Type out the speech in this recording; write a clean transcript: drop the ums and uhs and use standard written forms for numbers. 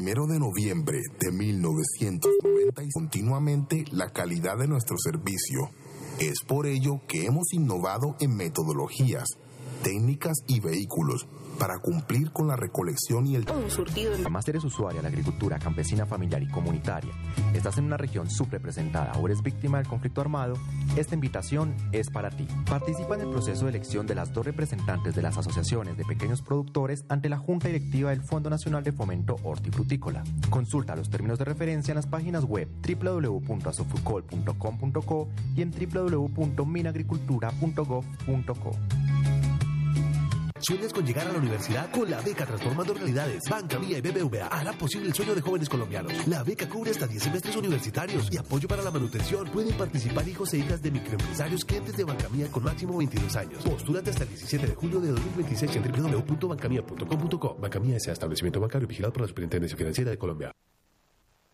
1 de noviembre de 1990 y continuamente la calidad de nuestro servicio. Es por ello que hemos innovado en metodologías, técnicas y vehículos para cumplir con la recolección y el surtido. Además, eres usuaria de la agricultura campesina, familiar y comunitaria, estás en una región subrepresentada o eres víctima del conflicto armado, esta invitación es para ti. Participa en el proceso de elección de las 2 representantes de las asociaciones de pequeños productores ante la Junta Directiva del Fondo Nacional de Fomento Hortifrutícola. Consulta los términos de referencia en las páginas web www.asofrucol.com.co y en www.minagricultura.gov.co. ¿Sueñas con llegar a la universidad? Con la beca Transformando Realidades, Banca Mía y BBVA hará posible el sueño de jóvenes colombianos. La beca cubre hasta 10 semestres universitarios y apoyo para la manutención. Pueden participar hijos e hijas de microempresarios clientes de Banca Mía con máximo 22 años. Postúlate hasta el 17 de julio de 2026 en www.bancamia.com.co. Banca Mía es establecimiento bancario vigilado por la Superintendencia Financiera de Colombia.